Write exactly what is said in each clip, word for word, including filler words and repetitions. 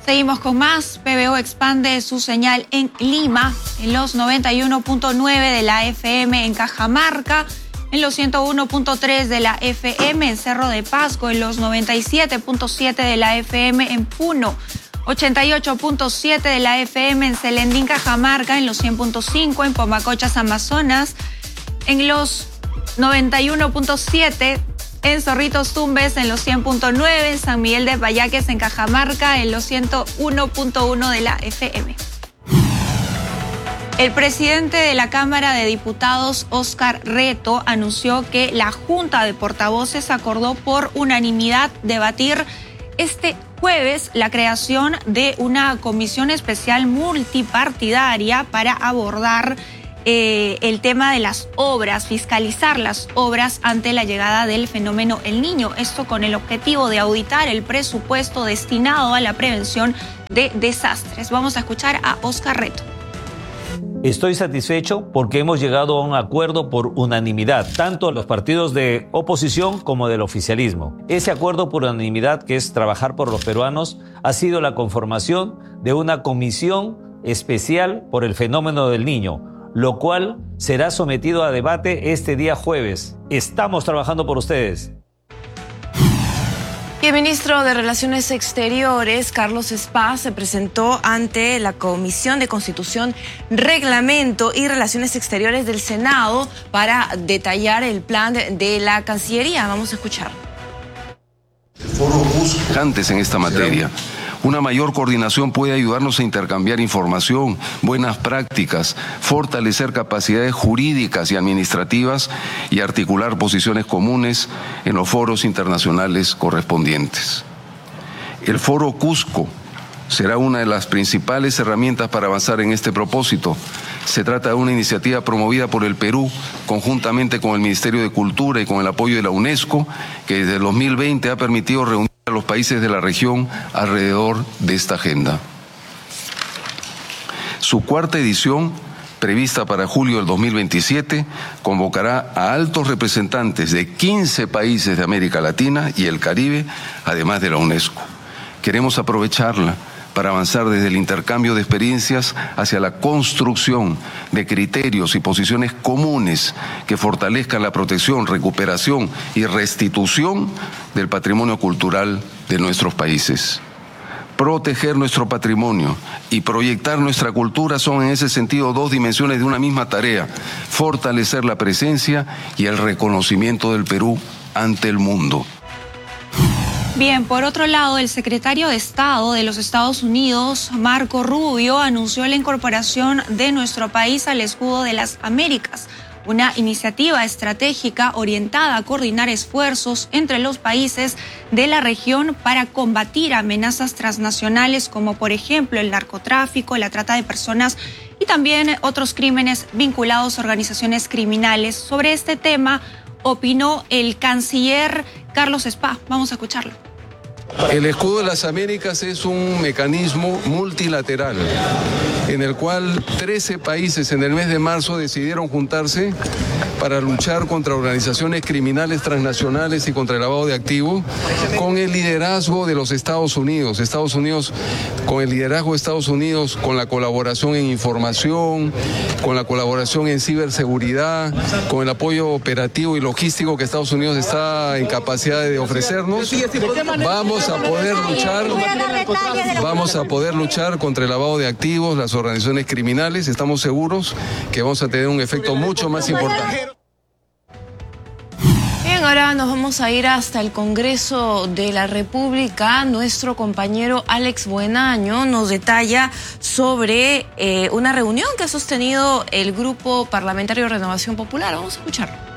Seguimos con más. P B O expande su señal en Lima, en los noventa y uno punto nueve de la F M en Cajamarca, en los ciento uno punto tres de la F M en Cerro de Pasco, en los noventa y siete punto siete de la F M en Puno, ochenta y ocho punto siete de la F M en Celendín, Cajamarca, en los cien punto cinco en Pomacochas, Amazonas, en los noventa y uno punto siete en Zorritos Tumbes, en los cien punto nueve, en San Miguel de Payaques, en Cajamarca, en los ciento uno punto uno de la F M. El presidente de la Cámara de Diputados, Óscar Reto, anunció que la Junta de Portavoces acordó por unanimidad debatir este jueves la creación de una comisión especial multipartidaria para abordar Eh, el tema de las obras, fiscalizar las obras ante la llegada del fenómeno El Niño. Esto con el objetivo de auditar el presupuesto destinado a la prevención de desastres. Vamos a escuchar a Óscar Reto. Estoy satisfecho porque hemos llegado a un acuerdo por unanimidad, tanto los partidos de oposición como del oficialismo. Ese acuerdo por unanimidad, que es trabajar por los peruanos, ha sido la conformación de una comisión especial por el fenómeno del Niño, lo cual será sometido a debate este día jueves. Estamos trabajando por ustedes. Y el ministro de Relaciones Exteriores, Carlos Spa, se presentó ante la Comisión de Constitución, Reglamento y Relaciones Exteriores del Senado para detallar el plan de la Cancillería. Vamos a escuchar. Antes en esta materia. Una mayor coordinación puede ayudarnos a intercambiar información, buenas prácticas, fortalecer capacidades jurídicas y administrativas y articular posiciones comunes en los foros internacionales correspondientes. El Foro Cusco será una de las principales herramientas para avanzar en este propósito. Se trata de una iniciativa promovida por el Perú conjuntamente con el Ministerio de Cultura y con el apoyo de la UNESCO, que desde el dos mil veinte ha permitido reunir a los países de la región alrededor de esta agenda. Su cuarta edición, prevista para julio del dos mil veintisiete, convocará a altos representantes de quince países de América Latina y el Caribe, además de la UNESCO. Queremos aprovecharla para avanzar desde el intercambio de experiencias hacia la construcción de criterios y posiciones comunes que fortalezcan la protección, recuperación y restitución del patrimonio cultural de nuestros países. Proteger nuestro patrimonio y proyectar nuestra cultura son en ese sentido dos dimensiones de una misma tarea: fortalecer la presencia y el reconocimiento del Perú ante el mundo. Bien, por otro lado, el secretario de Estado de los Estados Unidos, Marco Rubio, anunció la incorporación de nuestro país al Escudo de las Américas, una iniciativa estratégica orientada a coordinar esfuerzos entre los países de la región para combatir amenazas transnacionales como, por ejemplo, el narcotráfico, la trata de personas y también otros crímenes vinculados a organizaciones criminales. Sobre este tema opinó el canciller Carlos Spa. Vamos a escucharlo. El Escudo de las Américas es un mecanismo multilateral en el cual trece países en el mes de marzo decidieron juntarse para luchar contra organizaciones criminales transnacionales y contra el lavado de activos, con el liderazgo de los Estados Unidos. Estados Unidos, con el liderazgo de Estados Unidos, con la colaboración en información, con la colaboración en ciberseguridad, con el apoyo operativo y logístico que Estados Unidos está en capacidad de ofrecernos, vamos a poder luchar, vamos a poder luchar contra el lavado de activos, las organizaciones criminales. Estamos seguros que vamos a tener un efecto mucho más importante. Bien, ahora nos vamos a ir hasta el Congreso de la República. Nuestro compañero Alex Buenaño nos detalla sobre eh, una reunión que ha sostenido el Grupo Parlamentario de Renovación Popular. Vamos a escucharlo.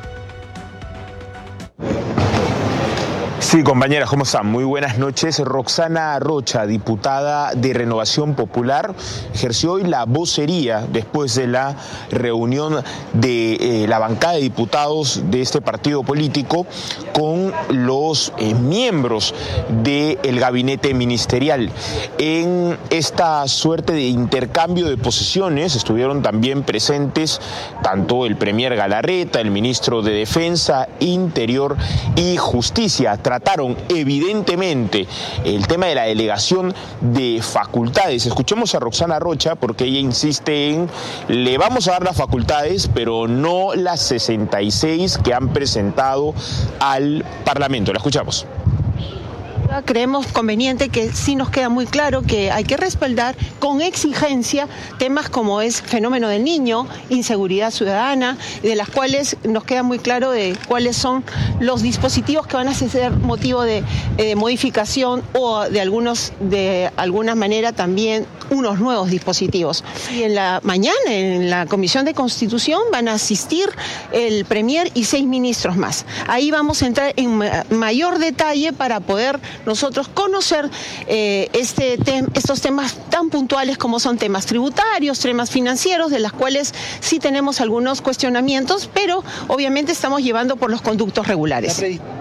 Sí, compañeras, ¿cómo están? Muy buenas noches. Roxana Rocha, diputada de Renovación Popular, ejerció hoy la vocería después de la reunión de eh, la bancada de diputados de este partido político con los eh, miembros del gabinete ministerial. En esta suerte de intercambio de posiciones estuvieron también presentes tanto el premier Galarreta, el ministro de Defensa, Interior y Justicia, tratando descartaron evidentemente el tema de la delegación de facultades. Escuchemos a Roxana Rocha porque ella insiste en le vamos a dar las facultades, pero no las sesenta y seis que han presentado al Parlamento. La escuchamos. Creemos conveniente que sí nos queda muy claro que hay que respaldar con exigencia temas como es fenómeno del niño, inseguridad ciudadana, de las cuales nos queda muy claro de cuáles son los dispositivos que van a ser motivo de eh, modificación o de algunos de alguna manera también unos nuevos dispositivos. Y en la mañana en la Comisión de Constitución van a asistir el Premier y seis ministros más. Ahí vamos a entrar en mayor detalle para poder nosotros conocer eh, este tem- estos temas tan puntuales como son temas tributarios, temas financieros, de las cuales sí tenemos algunos cuestionamientos, pero obviamente estamos llevando por los conductos regulares.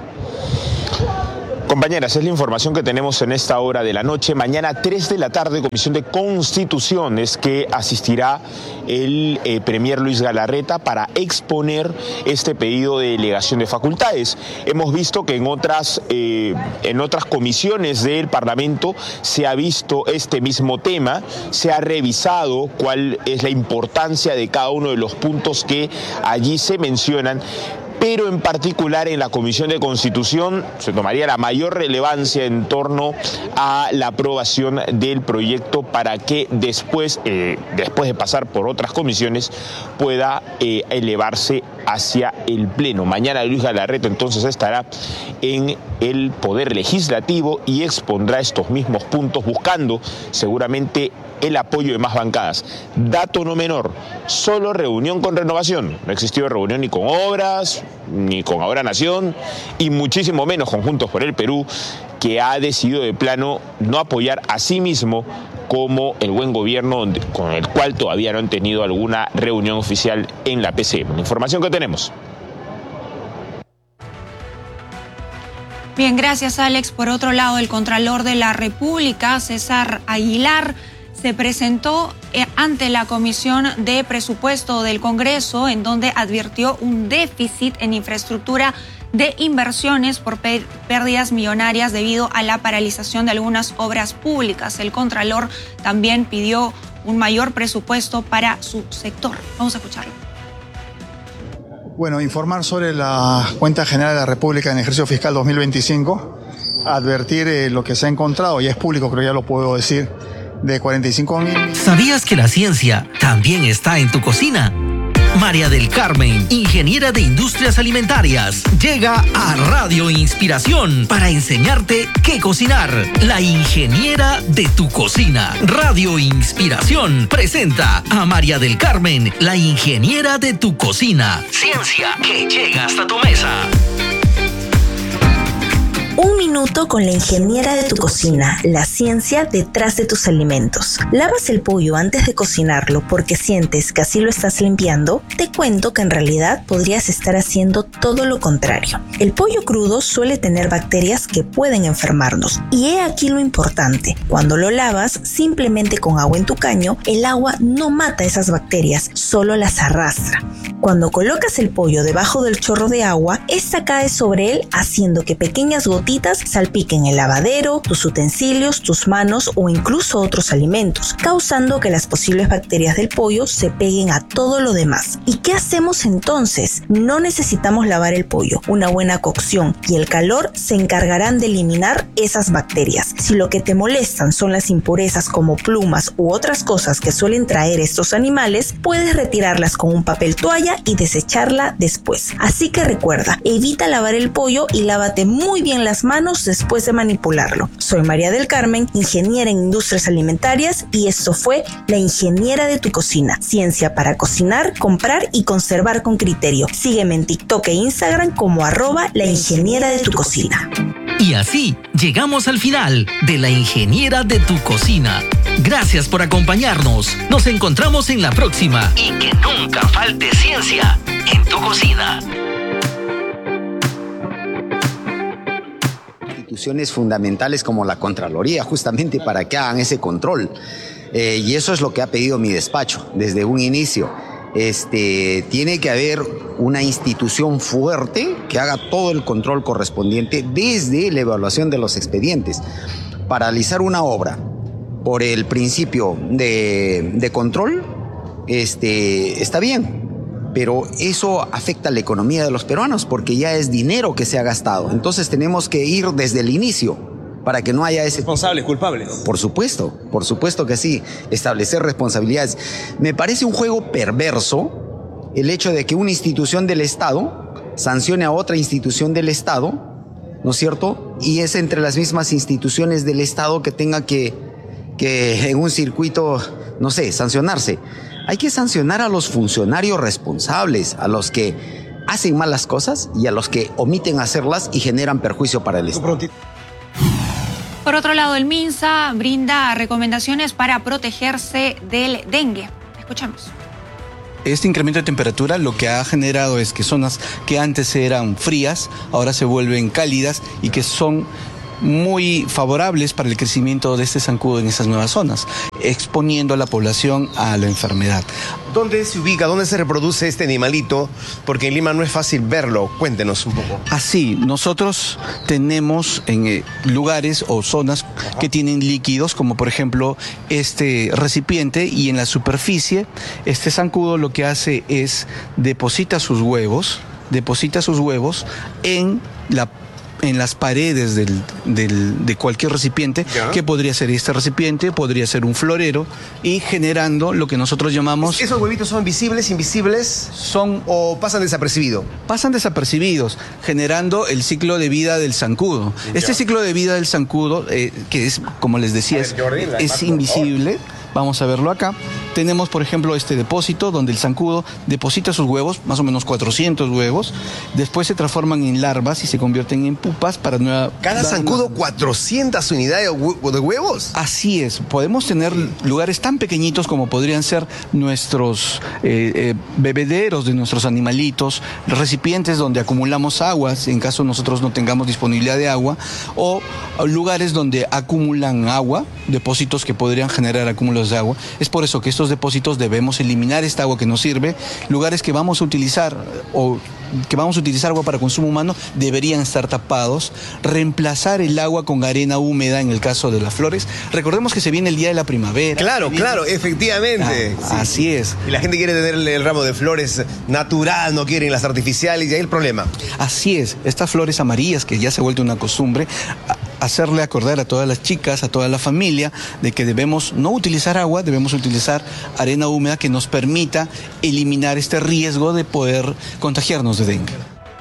Compañeras, es la información que tenemos en esta hora de la noche. Mañana, tres de la tarde, Comisión de Constituciones, que asistirá el eh, Premier Luis Galarreta para exponer este pedido de delegación de facultades. Hemos visto que en otras, eh, en otras comisiones del Parlamento se ha visto este mismo tema, se ha revisado cuál es la importancia de cada uno de los puntos que allí se mencionan. Pero en particular en la Comisión de Constitución se tomaría la mayor relevancia en torno a la aprobación del proyecto para que después, eh, después de pasar por otras comisiones, pueda eh, elevarse hacia el Pleno. Mañana Luis Galarreta entonces estará en el Poder Legislativo y expondrá estos mismos puntos buscando seguramente el apoyo de más bancadas. Dato no menor, solo reunión con Renovación. No existió reunión ni con Obras, ni con Ahora Nación, y muchísimo menos con Juntos por el Perú, que ha decidido de plano no apoyar a sí mismo como el buen gobierno con el cual todavía no han tenido alguna reunión oficial en la P C M. La información que tenemos. Bien, gracias Alex. Por otro lado, el Contralor de la República, César Aguilar, se presentó ante la Comisión de Presupuesto del Congreso, en donde advirtió un déficit en infraestructura de inversiones por pérdidas millonarias debido a la paralización de algunas obras públicas. El Contralor también pidió un mayor presupuesto para su sector. Vamos a escucharlo. Bueno, informar sobre la Cuenta General de la República en ejercicio fiscal dos mil veinticinco, advertir eh, lo que se ha encontrado, y es público, creo ya lo puedo decir, de cuarenta y cinco mil... ¿Sabías que la ciencia también está en tu cocina? María del Carmen, ingeniera de industrias alimentarias, llega a Radio Inspiración para enseñarte qué cocinar. La ingeniera de tu cocina. Radio Inspiración presenta a María del Carmen, la ingeniera de tu cocina. Ciencia que llega hasta tu mesa. Un minuto con la ingeniera de tu cocina, la ciencia detrás de tus alimentos. ¿Lavas el pollo antes de cocinarlo porque sientes que así lo estás limpiando? Te cuento que en realidad podrías estar haciendo todo lo contrario. El pollo crudo suele tener bacterias que pueden enfermarnos. Y he aquí lo importante. Cuando lo lavas simplemente con agua en tu caño, el agua no mata esas bacterias, solo las arrastra. Cuando colocas el pollo debajo del chorro de agua, esta cae sobre él haciendo que pequeñas gotitas salpiquen el lavadero, tus utensilios, tus manos o incluso otros alimentos, causando que las posibles bacterias del pollo se peguen a todo lo demás. ¿Y qué hacemos entonces? No necesitamos lavar el pollo. Una buena cocción y el calor se encargarán de eliminar esas bacterias. Si lo que te molestan son las impurezas como plumas u otras cosas que suelen traer estos animales, puedes retirarlas con un papel toalla y desecharla después. Así que recuerda, evita lavar el pollo y lávate muy bien las manos después de manipularlo. Soy María del Carmen, ingeniera en industrias alimentarias, y esto fue La Ingeniera de tu Cocina. Ciencia para cocinar, comprar y conservar con criterio. Sígueme en TikTok e Instagram como arroba La Ingeniera de tu Cocina. Y así llegamos al final de La Ingeniera de tu Cocina. Gracias por acompañarnos. Nos encontramos en la próxima. Y que nunca falte ciencia en tu cocina. Instituciones fundamentales como la Contraloría, justamente para que hagan ese control. Eh, y eso es lo que ha pedido mi despacho desde un inicio. Este, tiene que haber una institución fuerte que haga todo el control correspondiente desde la evaluación de los expedientes. Paralizar una obra por el principio de, de control este, está bien, pero eso afecta a la economía de los peruanos porque ya es dinero que se ha gastado. Entonces tenemos que ir desde el inicio para que no haya ese... ¿Responsables, culpables? Por supuesto, por supuesto que sí, establecer responsabilidades. Me parece un juego perverso el hecho de que una institución del Estado sancione a otra institución del Estado, ¿no es cierto? Y es entre las mismas instituciones del Estado que tenga que, que en un circuito, no sé, sancionarse. Hay que sancionar a los funcionarios responsables, a los que hacen malas cosas y a los que omiten hacerlas y generan perjuicio para el Estado. Por otro lado, el MINSA brinda recomendaciones para protegerse del dengue. Escuchamos. Este incremento de temperatura lo que ha generado es que zonas que antes eran frías, ahora se vuelven cálidas y que son muy favorables para el crecimiento de este zancudo en esas nuevas zonas, exponiendo a la población a la enfermedad. ¿Dónde se ubica, dónde se reproduce este animalito? Porque en Lima no es fácil verlo. Cuéntenos un poco. Así, nosotros tenemos en eh, lugares o zonas que tienen líquidos, como por ejemplo este recipiente, y en la superficie este zancudo lo que hace es deposita sus huevos, deposita sus huevos en la en las paredes del, del, de cualquier recipiente, ¿ya? Que podría ser este recipiente, podría ser un florero, y generando lo que nosotros llamamos... ¿Esos huevitos son visibles, invisibles? Son... ¿O pasan desapercibidos? Pasan desapercibidos, generando el ciclo de vida del zancudo. ¿Ya? Este ciclo de vida del zancudo, eh, que es, como les decía, ver, es, Jordi, es invisible. Vamos a verlo acá. Tenemos, por ejemplo, este depósito donde el zancudo deposita sus huevos, más o menos cuatrocientos huevos. Después se transforman en larvas y se convierten en pupas para nueva... ¿Cada zancudo cuatrocientas unidades de huevos? Así es. Podemos tener lugares tan pequeñitos como podrían ser nuestros eh, eh, bebederos de nuestros animalitos, recipientes donde acumulamos aguas, en caso nosotros no tengamos disponibilidad de agua, o lugares donde acumulan agua, depósitos que podrían generar acúmulos de agua. Es por eso que estos depósitos debemos eliminar esta agua que nos sirve. Lugares que vamos a utilizar o que vamos a utilizar agua para consumo humano deberían estar tapados. Reemplazar el agua con arena húmeda en el caso de las flores. Recordemos que se viene el día de la primavera. Claro, claro, efectivamente. Ah, sí. Así es. Y la gente quiere tener el, el ramo de flores natural, no quieren las artificiales, y ahí el problema. Así es. Estas flores amarillas que ya se ha vuelto una costumbre, hacerle acordar a todas las chicas, a toda la familia, de que debemos no utilizar agua, debemos utilizar arena húmeda que nos permita eliminar este riesgo de poder contagiarnos de dengue.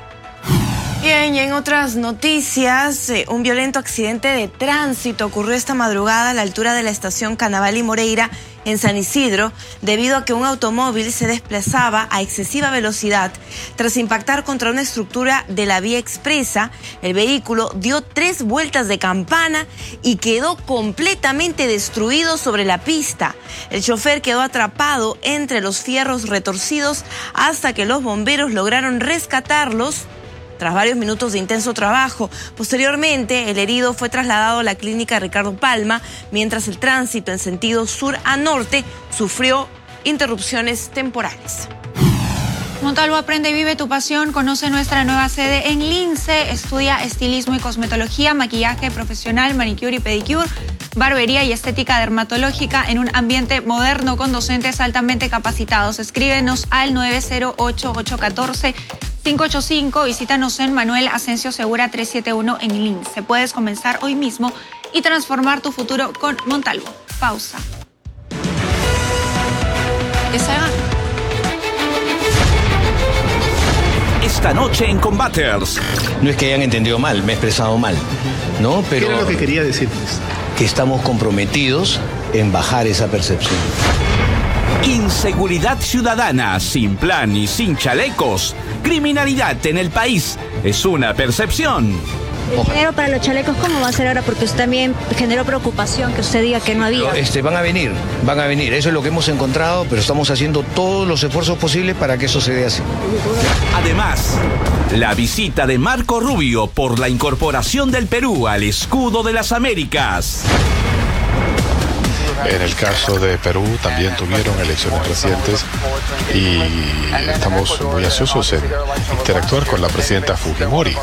Bien, y en otras noticias, eh, un violento accidente de tránsito ocurrió esta madrugada a la altura de la estación Canaval y Moreira en San Isidro, debido a que un automóvil se desplazaba a excesiva velocidad. Tras impactar contra una estructura de la vía expresa, el vehículo dio tres vueltas de campana y quedó completamente destruido sobre la pista. El chofer quedó atrapado entre los fierros retorcidos hasta que los bomberos lograron rescatarlos tras varios minutos de intenso trabajo. Posteriormente, el herido fue trasladado a la clínica Ricardo Palma, mientras el tránsito en sentido sur a norte sufrió interrupciones temporales. Montalvo, aprende y vive tu pasión. Conoce nuestra nueva sede en Lince. Estudia estilismo y cosmetología, maquillaje profesional, manicure y pedicure, barbería y estética dermatológica en un ambiente moderno con docentes altamente capacitados. Escríbenos al nueve cero ocho, ocho uno cuatro, cinco ocho cinco. Visítanos en Manuel Asensio Segura trescientos setenta y uno en Lince. Puedes comenzar hoy mismo y transformar tu futuro con Montalvo. Pausa. ¿Qué se haga? Esta noche en Combaters. No es que hayan entendido mal, me he expresado mal, ¿no? Pero ¿qué era lo que quería decirles? Que estamos comprometidos en bajar esa percepción. Inseguridad ciudadana, sin plan y sin chalecos. Criminalidad en el país es una percepción. El dinero para los chalecos, ¿cómo va a ser ahora? Porque usted también generó preocupación que usted diga que no había. Este, van a venir, van a venir. Eso es lo que hemos encontrado, pero estamos haciendo todos los esfuerzos posibles para que eso se dé así. Además, la visita de Marco Rubio por la incorporación del Perú al escudo de las Américas. En el caso de Perú también tuvieron elecciones recientes y estamos muy ansiosos en interactuar con la presidenta Fujimori.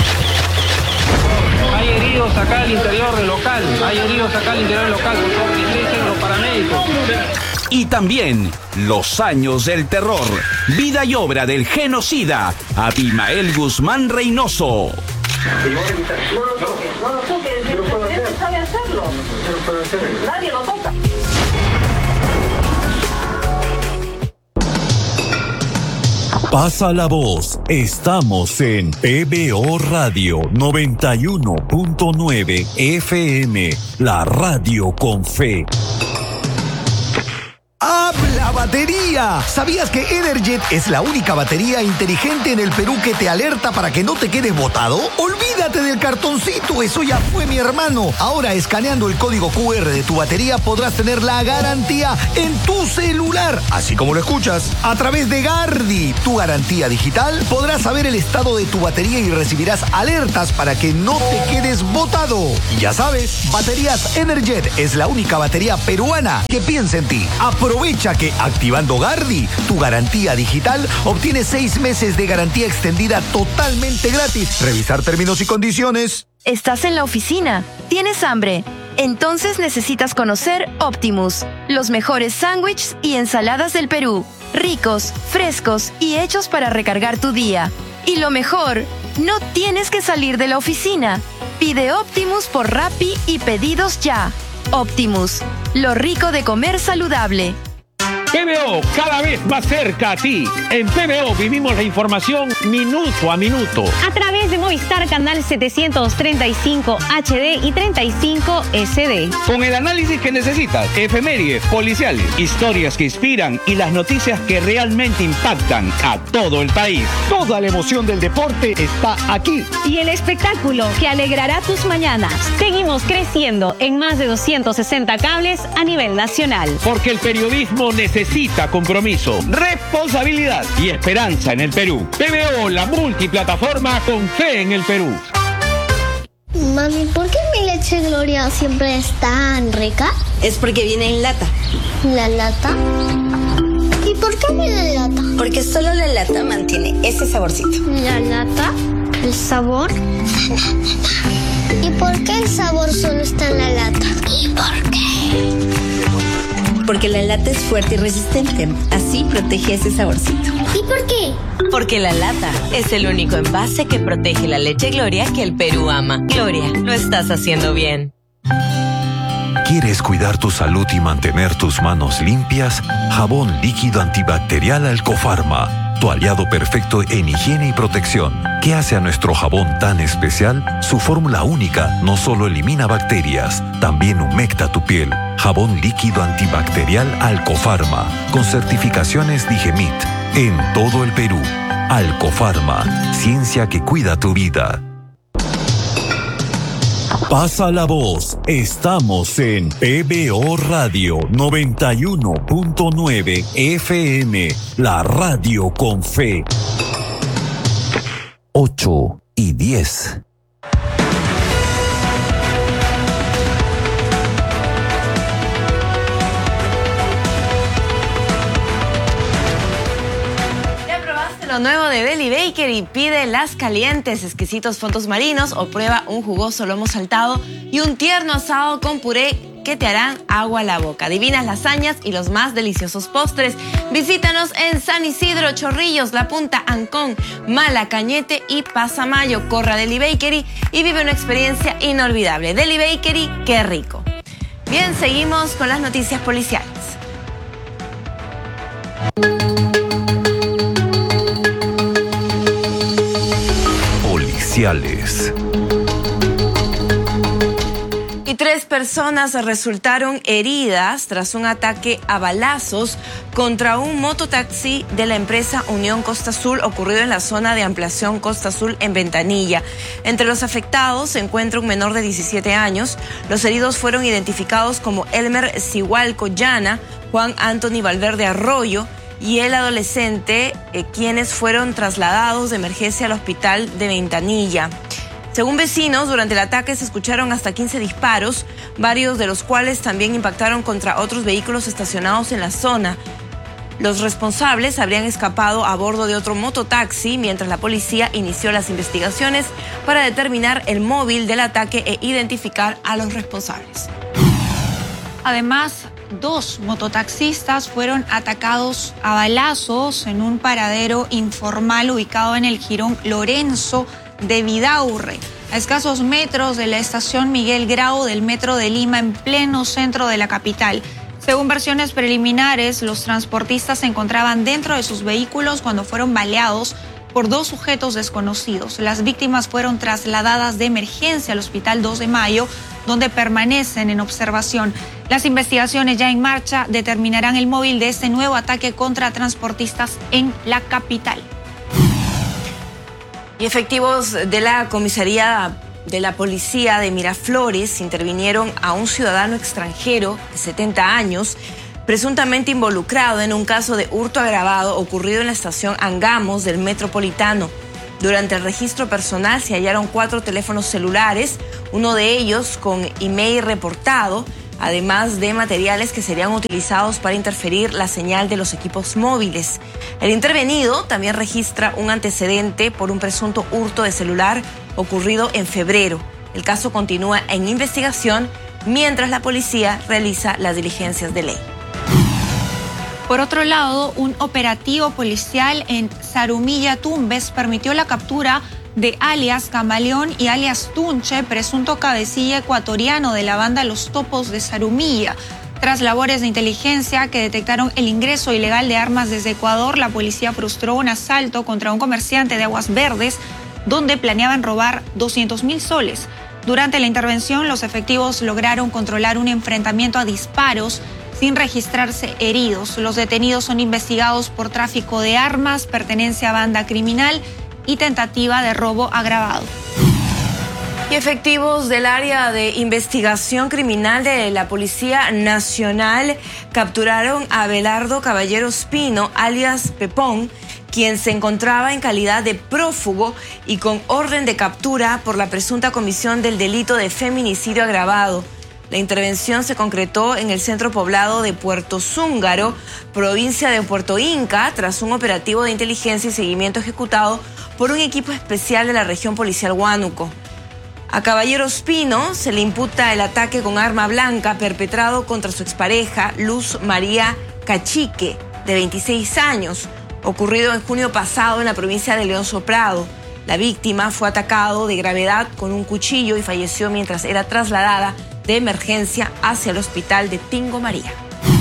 Hay heridos acá al interior del local, hay heridos acá al interior del local, por favor, ingresen los paramédicos. Y también los años del terror, vida y obra del genocida Abimael Guzmán Reynoso. No lo toques, el presidente sabe hacerlo. Nadie lo toca. Pasa la voz, estamos en P B O Radio noventa y uno punto nueve F M, la radio con fe. ¡Habla batería! ¿Sabías que Energet es la única batería inteligente en el Perú que te alerta para que no te quedes botado? Olvídate del cartoncito, eso ya fue, mi hermano. Ahora, escaneando el código Q R de tu batería, podrás tener la garantía en tu celular, así como lo escuchas. A través de Gardi, tu garantía digital, podrás saber el estado de tu batería y recibirás alertas para que no te quedes botado. Y ya sabes, Baterías Energet es la única batería peruana que piensa en ti. Aprovecha que activando Gardi, tu garantía digital, obtienes seis meses de garantía extendida totalmente gratis. Revisar términos y condiciones. ¿Estás en la oficina? ¿Tienes hambre? Entonces necesitas conocer Optimus, los mejores sándwiches y ensaladas del Perú. Ricos, frescos y hechos para recargar tu día. Y lo mejor, no tienes que salir de la oficina. Pide Optimus por Rappi y pedidos ya. Optimus, lo rico de comer saludable. P B O, cada vez más cerca a ti. En P B O vivimos la información minuto a minuto. A través de Movistar Canal setecientos treinta y cinco H D y treinta y cinco S D. Con el análisis que necesitas, efemérides, policiales, historias que inspiran y las noticias que realmente impactan a todo el país. Toda la emoción del deporte está aquí. Y el espectáculo que alegrará tus mañanas. Seguimos creciendo en más de doscientos sesenta cables a nivel nacional. Porque el periodismo necesita Necesita compromiso, responsabilidad y esperanza en el Perú. P B O, la multiplataforma con fe en el Perú. Mami, ¿por qué mi leche Gloria siempre es tan rica? Es porque viene en lata. ¿La lata? ¿Y por qué viene en lata? Porque solo la lata mantiene ese saborcito. ¿La lata? ¿El sabor? ¿Y por qué el sabor solo está en la lata? ¿Y por qué? Porque la lata es fuerte y resistente, así protege ese saborcito. ¿Y por qué? Porque la lata es el único envase que protege la leche Gloria que el Perú ama. Gloria, lo estás haciendo bien. ¿Quieres cuidar tu salud y mantener tus manos limpias? Jabón líquido antibacterial Alcofarma, tu aliado perfecto en higiene y protección. ¿Qué hace a nuestro jabón tan especial? Su fórmula única no solo elimina bacterias, también humecta tu piel. Jabón líquido antibacterial Alcofarma, con certificaciones Digemit, en todo el Perú. Alcofarma, ciencia que cuida tu vida. Pasa la voz, estamos en P B O Radio noventa y uno punto nueve F M, la radio con fe. ocho y diez. Lo nuevo de Deli Bakery, pide las calientes, exquisitos fondos marinos o prueba un jugoso lomo saltado y un tierno asado con puré que te harán agua a la boca. Divinas lasañas y los más deliciosos postres. Visítanos en San Isidro, Chorrillos, La Punta, Ancón, Malacañete y Pasamayo. Corre a Deli Bakery y vive una experiencia inolvidable. Deli Bakery, qué rico. Bien, seguimos con las noticias policiales. Y tres personas resultaron heridas tras un ataque a balazos contra un mototaxi de la empresa Unión Costa Azul ocurrido en la zona de ampliación Costa Azul en Ventanilla. Entre los afectados se encuentra un menor de diecisiete años. Los heridos fueron identificados como Elmer Sihualco Llana, Juan Anthony Valverde Arroyo y el adolescente, eh, quienes fueron trasladados de emergencia al hospital de Ventanilla. Según vecinos, durante el ataque se escucharon hasta quince disparos, varios de los cuales también impactaron contra otros vehículos estacionados en la zona. Los responsables habrían escapado a bordo de otro mototaxi mientras la policía inició las investigaciones para determinar el móvil del ataque e identificar a los responsables. Además, dos mototaxistas fueron atacados a balazos en un paradero informal ubicado en el jirón Lorenzo de Vidaurre, a escasos metros de la estación Miguel Grau del Metro de Lima, en pleno centro de la capital. Según versiones preliminares, los transportistas se encontraban dentro de sus vehículos cuando fueron baleados por dos sujetos desconocidos. Las víctimas fueron trasladadas de emergencia al Hospital dos de Mayo, donde permanecen en observación. Las investigaciones ya en marcha determinarán el móvil de este nuevo ataque contra transportistas en la capital. Y efectivos de la comisaría de la policía de Miraflores intervinieron a un ciudadano extranjero de setenta años, presuntamente involucrado en un caso de hurto agravado ocurrido en la estación Angamos del Metropolitano. Durante el registro personal se hallaron cuatro teléfonos celulares, uno de ellos con email reportado, además de materiales que serían utilizados para interferir la señal de los equipos móviles. El intervenido también registra un antecedente por un presunto hurto de celular ocurrido en febrero. El caso continúa en investigación mientras la policía realiza las diligencias de ley. Por otro lado, un operativo policial en Zarumilla, Tumbes, permitió la captura de alias Camaleón y alias Tunche, presunto cabecilla ecuatoriano de la banda Los Topos de Zarumilla. Tras labores de inteligencia que detectaron el ingreso ilegal de armas desde Ecuador, la policía frustró un asalto contra un comerciante de Aguas Verdes, donde planeaban robar doscientos mil soles. Durante la intervención, los efectivos lograron controlar un enfrentamiento a disparos sin registrarse heridos. Los detenidos son investigados por tráfico de armas, pertenencia a banda criminal y tentativa de robo agravado. Y efectivos del área de investigación criminal de la Policía Nacional capturaron a Abelardo Caballero Espino, alias Pepón, quien se encontraba en calidad de prófugo y con orden de captura por la presunta comisión del delito de feminicidio agravado. La intervención se concretó en el centro poblado de Puerto Zúngaro, provincia de Puerto Inca, tras un operativo de inteligencia y seguimiento ejecutado por un equipo especial de la región policial Huánuco. A Caballero Espino se le imputa el ataque con arma blanca perpetrado contra su expareja, Luz María Cachique, de veintiséis años, ocurrido en junio pasado en la provincia de León Soprado. La víctima fue atacado de gravedad con un cuchillo y falleció mientras era trasladada de emergencia hacia el hospital de Tingo María.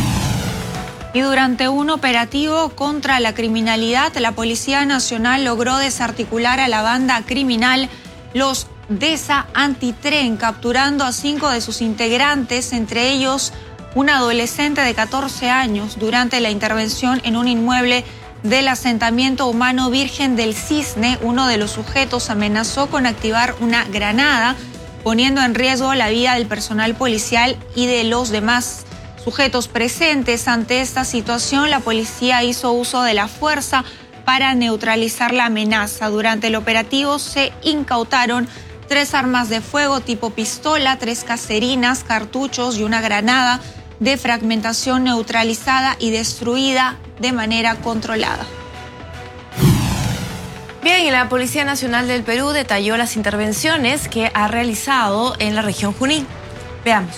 Y durante un operativo contra la criminalidad, la Policía Nacional logró desarticular a la banda criminal Los Deza Antitren, capturando a cinco de sus integrantes, entre ellos un adolescente de catorce años, durante la intervención en un inmueble del asentamiento humano Virgen del Cisne. Uno de los sujetos amenazó con activar una granada, poniendo en riesgo la vida del personal policial y de los demás sujetos presentes. Ante esta situación, la policía hizo uso de la fuerza para neutralizar la amenaza. Durante el operativo se incautaron tres armas de fuego tipo pistola, tres caserinas, cartuchos y una granada de fragmentación neutralizada y destruida de manera controlada. Bien, y la Policía Nacional del Perú detalló las intervenciones que ha realizado en la región Junín. Veamos.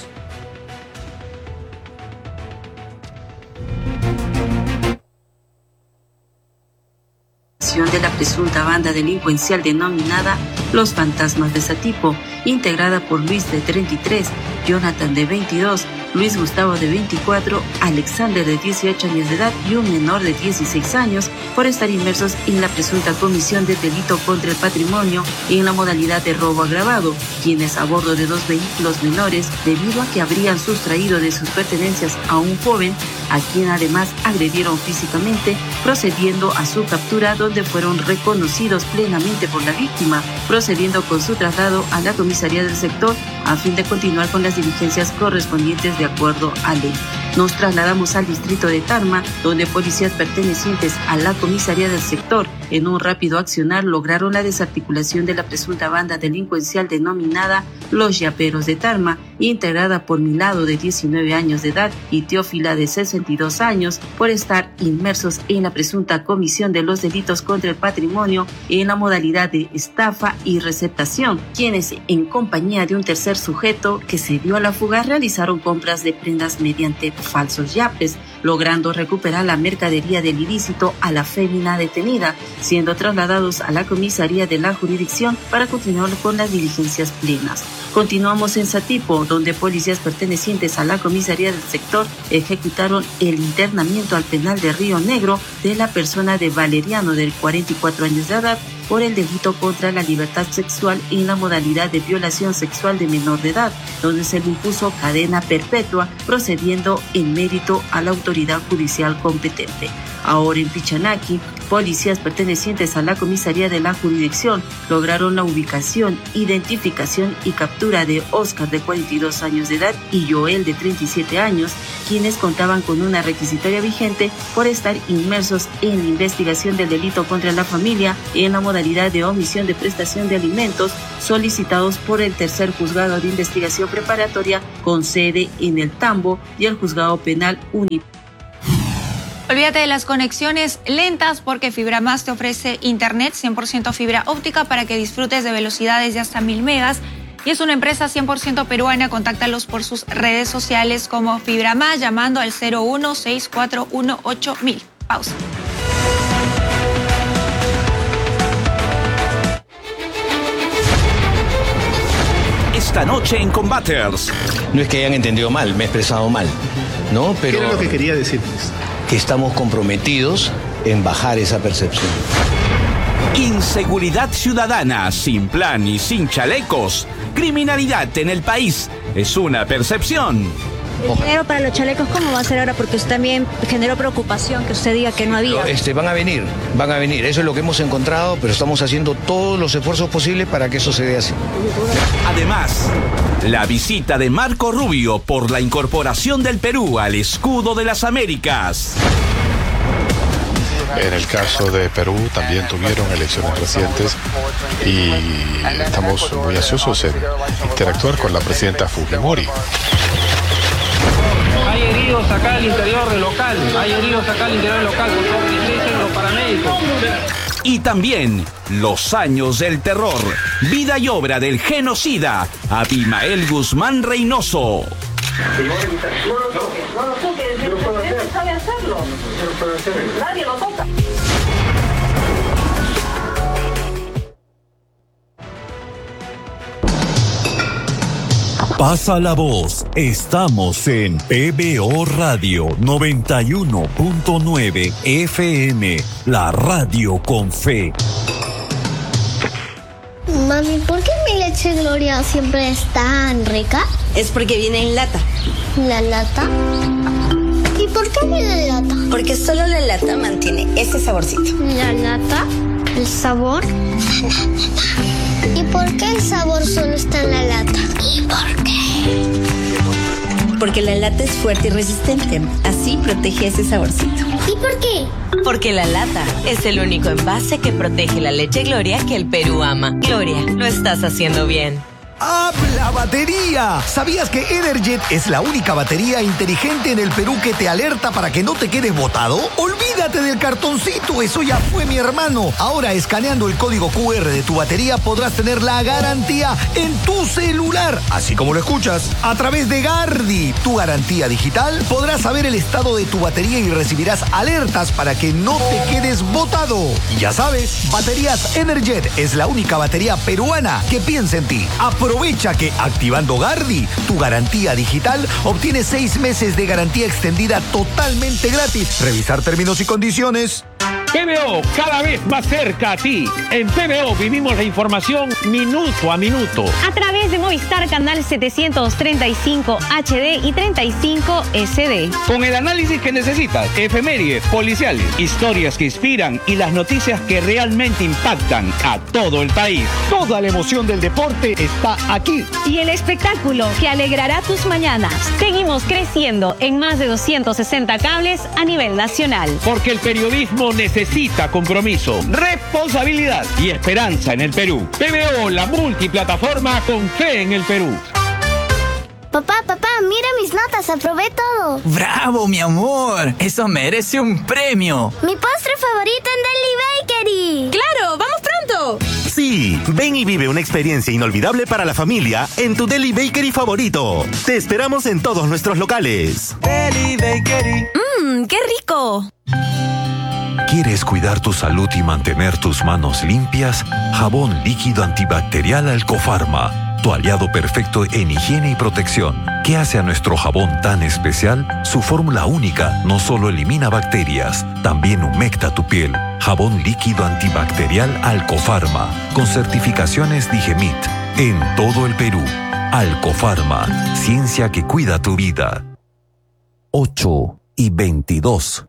De la presunta banda delincuencial denominada Los Fantasmas de Satipo, integrada por Luis de treinta y tres, Jonathan de veintidós, Luis Gustavo de veinticuatro, Alexander de dieciocho años de edad y un menor de dieciséis años, por estar inmersos en la presunta comisión de delito contra el patrimonio y en la modalidad de robo agravado, quienes a bordo de dos vehículos menores, debido a que habrían sustraído de sus pertenencias a un joven, a quien además agredieron físicamente, procediendo a su captura, donde fueron reconocidos plenamente por la víctima, procediendo con su traslado a la comisaría del sector a fin de continuar con las diligencias correspondientes de acuerdo a ley. Nos trasladamos al distrito de Tarma, donde policías pertenecientes a la comisaría del sector, en un rápido accionar, lograron la desarticulación de la presunta banda delincuencial denominada Los Yaperos de Tarma, integrada por Milado, de diecinueve años de edad, y Teófila, de sesenta y dos años, por estar inmersos en la presunta comisión de los delitos contra el patrimonio en la modalidad de estafa y receptación, quienes, en compañía de un tercer sujeto que se dio a la fuga, realizaron compras de prendas mediante falsos yapes, logrando recuperar la mercadería del ilícito a la fémina detenida, siendo trasladados a la comisaría de la jurisdicción para continuar con las diligencias plenas. Continuamos en Satipo, donde policías pertenecientes a la comisaría del sector ejecutaron el internamiento al penal de Río Negro de la persona de Valeriano, de cuarenta y cuatro años de edad, por el delito contra la libertad sexual en la modalidad de violación sexual de menor de edad, donde se le impuso cadena perpetua, procediendo en mérito a la autoridad judicial competente. Ahora en Pichanaki, policías pertenecientes a la comisaría de la jurisdicción lograron la ubicación, identificación y captura de Oscar, de cuarenta y dos años de edad, y Joel, de treinta y siete años, quienes contaban con una requisitoria vigente por estar inmersos en la investigación del delito contra la familia en la modalidad de omisión de prestación de alimentos, solicitados por el tercer juzgado de investigación preparatoria con sede en el Tambo y el juzgado penal único. Olvídate de las conexiones lentas, porque FibraMás te ofrece internet cien por ciento fibra óptica para que disfrutes de velocidades de hasta mil megas. Y es una empresa cien por ciento peruana. Contáctalos por sus redes sociales como FibraMás, llamando al cero uno seis cuatro uno ocho mil. Pausa. Esta noche en Combaters. No es que hayan entendido mal, me he expresado mal, ¿no? Pero ¿qué era lo que quería decirles? Que estamos comprometidos en bajar esa percepción. Inseguridad ciudadana, sin plan y sin chalecos. Criminalidad en el país es una percepción. El dinero para los chalecos, ¿cómo va a ser ahora? Porque usted también generó preocupación que usted diga que no había. Este, van a venir, van a venir. Eso es lo que hemos encontrado, pero estamos haciendo todos los esfuerzos posibles para que eso se dé así. Además, la visita de Marco Rubio por la incorporación del Perú al escudo de las Américas. En el caso de Perú también tuvieron elecciones recientes y estamos muy ansiosos en interactuar con la presidenta Fujimori. Hay heridos acá al interior del local, hay heridos acá al interior del local, por favor, dirigen los paramédicos. Y también los años del terror, vida y obra del genocida Abimael Guzmán Reynoso. No lo toques, no lo toques, el presidente sabe hacerlo. Nadie lo toca. Pasa la voz, estamos en P B O Radio noventa y uno punto nueve F M, la radio con fe. Mami, ¿por qué mi leche Gloria siempre es tan rica? Es porque viene en lata. ¿La lata? ¿Y por qué viene en lata? Porque solo la lata mantiene ese saborcito. ¿La lata? ¿El sabor? ¿Y por qué el sabor solo está en la lata? ¿Y por qué? Porque la lata es fuerte y resistente. Así protege ese saborcito. ¿Y por qué? Porque la lata es el único envase que protege la leche Gloria que el Perú ama. Gloria, lo estás haciendo bien. ¡Habla batería! ¿Sabías que Energet es la única batería inteligente en el Perú que te alerta para que no te quedes botado? ¡Olvídate del cartoncito! ¡Eso ya fue, mi hermano! Ahora, escaneando el código cu erre de tu batería, podrás tener la garantía en tu celular. Así como lo escuchas, a través de Gardi, tu garantía digital, podrás saber el estado de tu batería y recibirás alertas para que no te quedes botado. Y ya sabes, Baterías Energet es la única batería peruana que piensa en ti. Aprovecha que activando Gardi, tu garantía digital, obtienes seis meses de garantía extendida totalmente gratis. Revisar términos y condiciones. P B O, cada vez más cerca a ti. En P B O vivimos la información minuto a minuto. A través de Movistar Canal setecientos treinta y cinco H D y treinta y cinco S D. Con el análisis que necesitas, efemérides, policiales, historias que inspiran y las noticias que realmente impactan a todo el país. Toda la emoción del deporte está aquí. Y el espectáculo que alegrará tus mañanas. Seguimos creciendo en más de doscientos sesenta cables a nivel nacional. Porque el periodismo necesita compromiso, responsabilidad y esperanza en el Perú. P B O, la multiplataforma con fe en el Perú. Papá, papá, mira mis notas, aprobé todo. ¡Bravo, mi amor! Eso merece un premio. Mi postre favorito en Deli Bakery. ¡Claro! ¡Vamos pronto! Sí, ven y vive una experiencia inolvidable para la familia en tu Deli Bakery favorito. Te esperamos en todos nuestros locales. Deli Bakery. ¡Mmm, qué rico! ¿Quieres cuidar tu salud y mantener tus manos limpias? Jabón líquido antibacterial Alcofarma, tu aliado perfecto en higiene y protección. ¿Qué hace a nuestro jabón tan especial? Su fórmula única no solo elimina bacterias, también humecta tu piel. Jabón líquido antibacterial Alcofarma, con certificaciones Digemit, en todo el Perú. Alcofarma, ciencia que cuida tu vida. ocho y veintidós.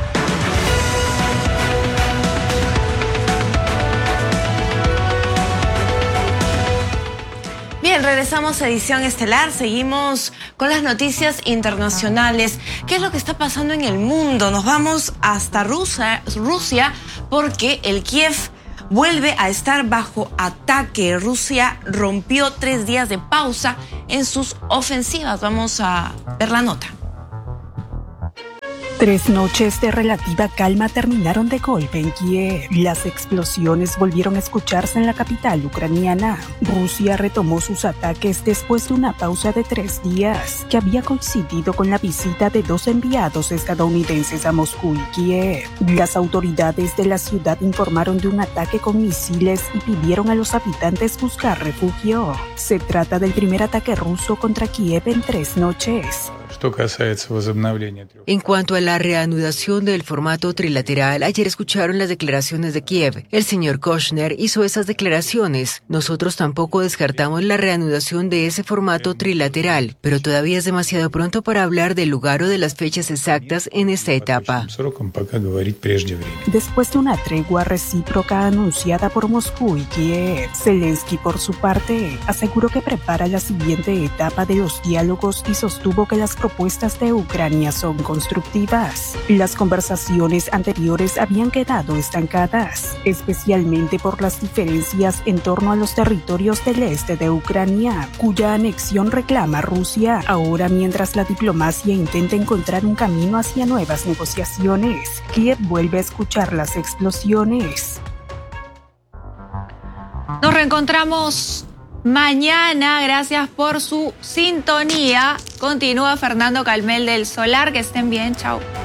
Bien, regresamos a Edición Estelar, seguimos con las noticias internacionales. ¿Qué es lo que está pasando en el mundo? Nos vamos hasta Rusia, Rusia porque el Kiev vuelve a estar bajo ataque. Rusia rompió tres días de pausa en sus ofensivas. Vamos a ver la nota. Tres noches de relativa calma terminaron de golpe en Kiev. Las explosiones volvieron a escucharse en la capital ucraniana. Rusia retomó sus ataques después de una pausa de tres días, que había coincidido con la visita de dos enviados estadounidenses a Moscú y Kiev. Las autoridades de la ciudad informaron de un ataque con misiles y pidieron a los habitantes buscar refugio. Se trata del primer ataque ruso contra Kiev en tres noches. En cuanto a la reanudación del formato trilateral, ayer escucharon las declaraciones de Kiev. El señor Kushner hizo esas declaraciones. Nosotros tampoco descartamos la reanudación de ese formato trilateral, pero todavía es demasiado pronto para hablar del lugar o de las fechas exactas en esta etapa. Después de una tregua recíproca anunciada por Moscú y Kiev, Zelensky, por su parte, aseguró que prepara la siguiente etapa de los diálogos y sostuvo que las propuestas de Ucrania son constructivas. Las conversaciones anteriores habían quedado estancadas, especialmente por las diferencias en torno a los territorios del este de Ucrania, cuya anexión reclama Rusia, ahora mientras la diplomacia intenta encontrar un camino hacia nuevas negociaciones. Kiev vuelve a escuchar las explosiones. Nos reencontramos mañana, gracias por su sintonía. Continúa Fernando Calmel del Solar, que estén bien, chao.